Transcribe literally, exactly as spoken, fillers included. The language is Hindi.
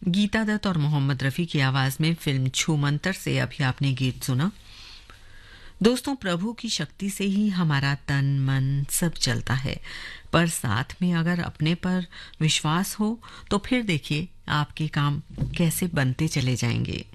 गीता दत्त और मोहम्मद रफ़ी की आवाज़ में फिल्म छूमंतर से अभी आपने गीत सुना। दोस्तों, प्रभु की शक्ति से ही हमारा तन मन सब चलता है, पर साथ में अगर अपने पर विश्वास हो तो फिर देखिए आपके काम कैसे बनते चले जाएंगे।